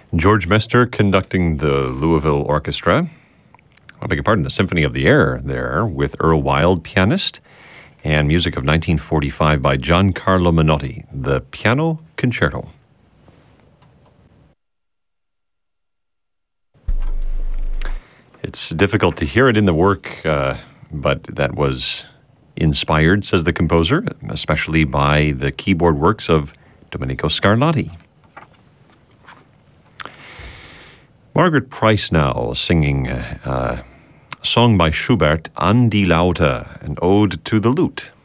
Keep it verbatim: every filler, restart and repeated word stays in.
George Mester conducting the Louisville Orchestra. I beg your pardon, the Symphony of the Air there with Earl Wild, pianist, and music of nineteen forty-five by Giancarlo Menotti, the Piano Concerto. It's difficult to hear it in the work, uh, but that was inspired, says the composer, especially by the keyboard works of Domenico Scarlatti. Margaret Price now singing uh, a song by Schubert, An die Laute, an ode to the lute.